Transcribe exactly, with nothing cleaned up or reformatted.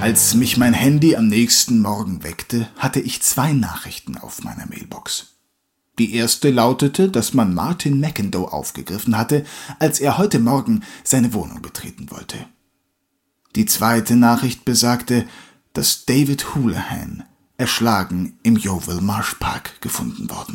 Als mich mein Handy am nächsten Morgen weckte, hatte ich zwei Nachrichten auf meiner Mailbox. Die erste lautete, dass man Martin McIndoe aufgegriffen hatte, als er heute Morgen seine Wohnung betreten wollte. Die zweite Nachricht besagte, dass David Houlihan erschlagen im Yeovil Marsh Park gefunden worden